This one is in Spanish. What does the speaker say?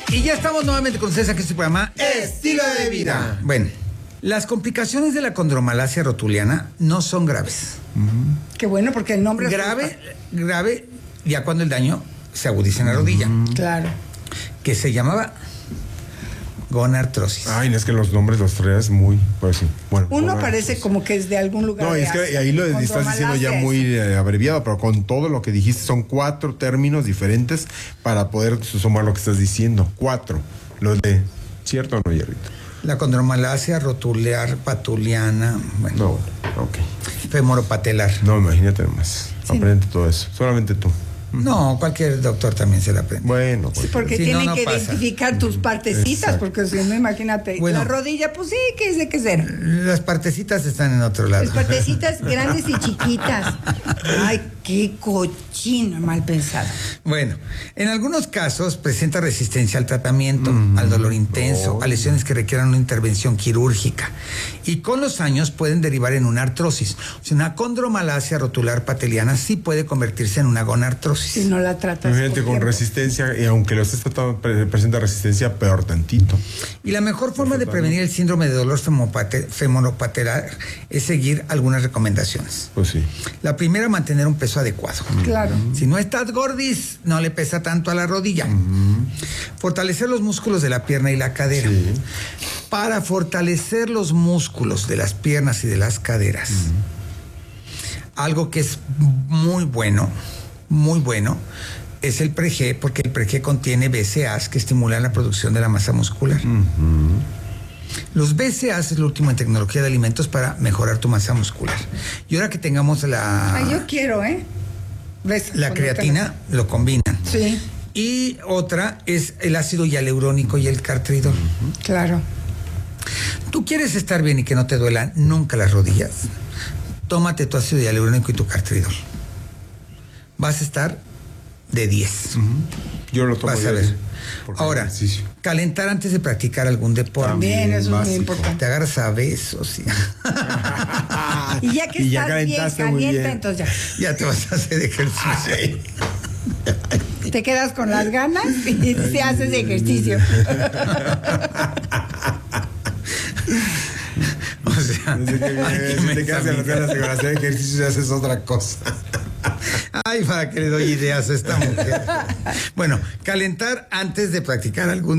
Y ya estamos nuevamente con ustedes aquí en este programa Estilo de Vida. Bueno, las complicaciones de la condromalacia rotuliana no son graves. Qué bueno, porque el nombre Grave ya cuando el daño se agudiza en la rodilla. Claro. Que se llamaba gonartrosis. Ay, no, es que los nombres los traes muy, pues sí. Bueno, Uno parece como que es de algún lugar. No, de es que Asia. ahí lo estás diciendo ya muy abreviado, pero con todo lo que dijiste son 4 términos diferentes para poder sumar lo que estás diciendo. 4. Los de ¿cierto o no, Hierrito? La condromalacia rotular patuliana, bueno, No, ok. femoropatelar. No, imagínate más. Sí. Aprende todo eso. Solamente tú. No, cualquier doctor también se la aprende. Bueno, Sí, porque Si tienen no, no que pasa. identificar tus partecitas, Exacto. porque si no, imagínate, Bueno. la rodilla, pues sí, ¿qué es de qué ser? Las partecitas están en otro lado. Las partecitas grandes y chiquitas. Ay, qué cochino, mal pensado. Bueno, en algunos casos presenta resistencia al tratamiento, al dolor intenso, a lesiones que requieran una intervención quirúrgica. Y con los años pueden derivar en una artrosis. O sea, una condromalacia rotular pateliana sí puede convertirse en una gonartrosis. Si no la tratas. Imagínate por con tiempo. resistencia, y aunque lo estés tratando, presenta resistencia peor tantito. Y la mejor forma de prevenir el síndrome de dolor femoropatelar es seguir algunas recomendaciones. Pues sí. La primera, mantener un peso adecuado. Claro. Si no estás gordis, no le pesa tanto a la rodilla. Fortalecer los músculos de la pierna y la cadera. Sí. Para fortalecer los músculos de las piernas y de las caderas, algo que es muy bueno, es el pre-G, porque el pre-G contiene BCAAs que estimulan la producción de la masa muscular. Los BCAAs es lo último en tecnología de alimentos para mejorar tu masa muscular. Y ahora que tengamos Ay, yo quiero, ¿Ves? la creatina, lo combinan. Sí, Y otra es el ácido hialurónico y el cartridol. claro. ¿Tú quieres estar bien y que no te duelan nunca las rodillas? Tómate tu ácido hialurónico y tu cartridol. Vas a estar de 10. Yo lo tomo. Vas a ya, ver. porque Ahora, ejercicio. calentar antes de practicar algún deporte. También, eso es muy básico. importante. Te agarras a besos y Y ya que Y ya estás bien calentaste muy caliente, bien. entonces ya te vas a hacer ejercicio. ya. Te quedas con las ganas y te haces ejercicio. O sea, Si te quedas en las ganas de hacer ejercicio y haces otra cosa. ay, para que le doy ideas a esta mujer. Bueno, calentar antes de practicar algún